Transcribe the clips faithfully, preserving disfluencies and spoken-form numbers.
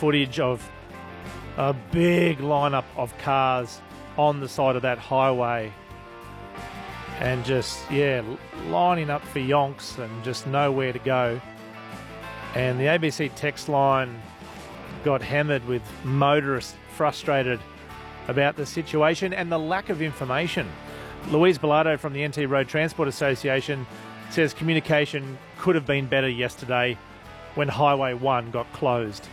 footage of a big lineup of cars on the side of that highway and just, yeah, lining up for yonks and just nowhere to go. And the A B C text line got hammered with motorists frustrated about the situation and the lack of information. Louise Bilardo from the N T Road Transport Association says communication could have been better yesterday when Highway one got closed.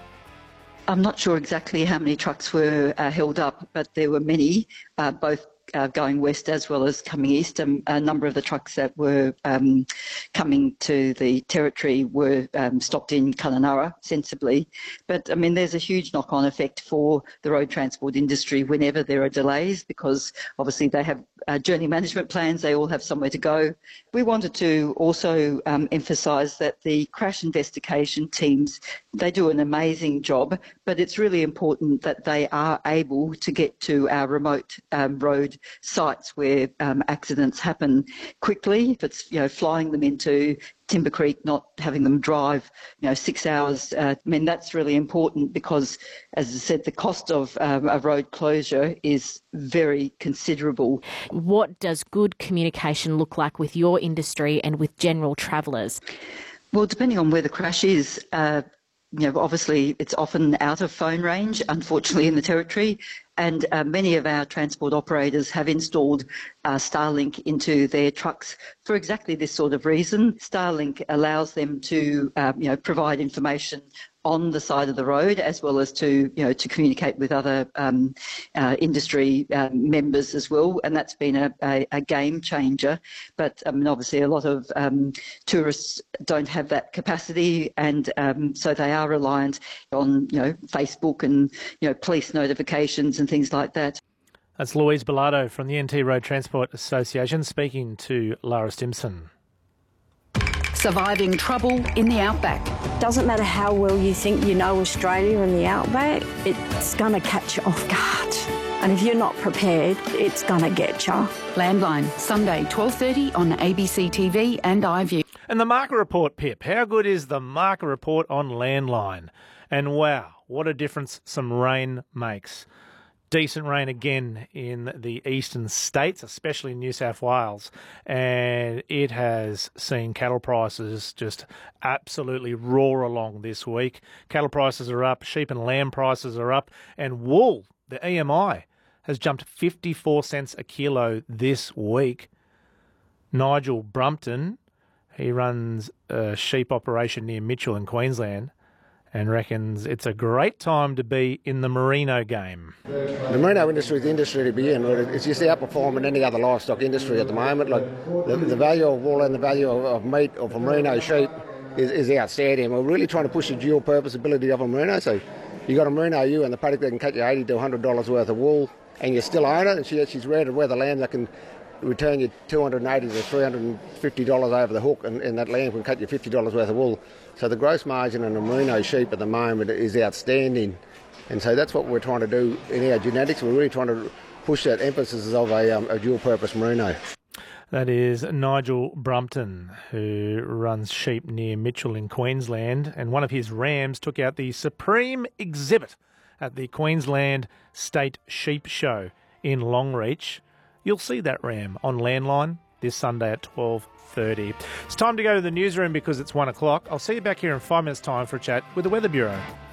I'm not sure exactly how many trucks were uh, held up, but there were many, uh, both uh, going west as well as coming east. Um, a number of the trucks that were um, coming to the territory were um, stopped in Kununurra, sensibly. But, I mean, there's a huge knock-on effect for the road transport industry whenever there are delays, because obviously they have uh, journey management plans, they all have somewhere to go. We wanted to also um, emphasise that the crash investigation teams, they do an amazing job, but it's really important that they are able to get to our remote um, road sites where um, accidents happen quickly. If it's, you know, flying them into Timber Creek, not having them drive, you know, six hours. Uh, I mean, that's really important because, as I said, the cost of um, a road closure is very considerable. What does good communication look like with your industry and with general travellers? Well, depending on where the crash is, uh, you know, obviously it's often out of phone range, unfortunately, in the territory. And uh, many of our transport operators have installed uh, Starlink into their trucks for exactly this sort of reason. Starlink allows them to, uh, you know, provide information on the side of the road, as well as to, you know, to communicate with other um, uh, industry um, members as well. And that's been a, a, a game changer. But I mean, obviously, a lot of um, tourists don't have that capacity, and um, so they are reliant on, you know, Facebook and, you know, police notifications and things like that. That's Louise Bilardo from the N T Road Transport Association speaking to Lara Stimson. Surviving trouble in the outback. Doesn't matter how well you think you know Australia and the outback, it's going to catch you off guard. And if you're not prepared, it's going to get you. Landline, Sunday, twelve thirty on A B C T V and iView. And the market report, Pip. How good is the market report on Landline? And wow, what a difference some rain makes. Decent rain again in the eastern states, especially New South Wales, and it has seen cattle prices just absolutely roar along this week. Cattle prices are up, sheep and lamb prices are up, and wool, the E M I, has jumped fifty-four cents a kilo this week. Nigel Brumpton, he runs a sheep operation near Mitchell in Queensland, and reckons it's a great time to be in the merino game. The merino industry is the industry to be in. It's just outperforming any other livestock industry at the moment. Like the, the value of wool and the value of, of meat of a merino sheep is, is outstanding. We're really trying to push the dual purpose ability of a merino. So you got a merino ewe in the paddock that can cut you eighty to one hundred dollars worth of wool, and you still own it, and she, she's ready to weather land that can return you two hundred eighty to three hundred fifty dollars over the hook, and, and that lamb can cut you fifty dollars worth of wool. So the gross margin on a merino sheep at the moment is outstanding, and so that's what we're trying to do in our genetics. We're really trying to push that emphasis of a, um, a dual-purpose merino. That is Nigel Brumpton, who runs sheep near Mitchell in Queensland, and one of his rams took out the supreme exhibit at the Queensland State Sheep Show in Longreach. You'll see that ram on Landline this Sunday at twelve thirty. It's time to go to the newsroom because it's one o'clock. I'll see you back here in five minutes' time for a chat with the Weather Bureau.